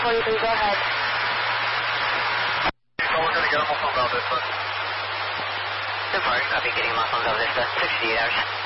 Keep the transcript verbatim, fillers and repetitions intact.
forty-three, go ahead. So we're going to get him off on Val Vista. ten four, copy, getting him off on Val Vista, sixty-eight hours.